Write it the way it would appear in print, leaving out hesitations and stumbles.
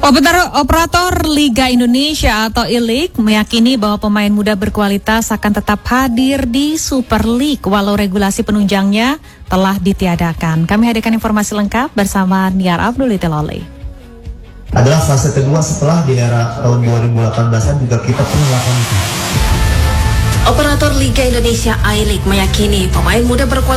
Operator Liga Indonesia atau I-League meyakini bahwa pemain muda berkualitas akan tetap hadir di Super League walau regulasi penunjangnya telah ditiadakan. Kami hadirkan informasi lengkap bersama Niar Abdul Telole. Adalah fase kedua setelah di era tahun 2018-an juga kita pun melakukan itu. Operator Liga Indonesia I-League meyakini pemain muda berkualitas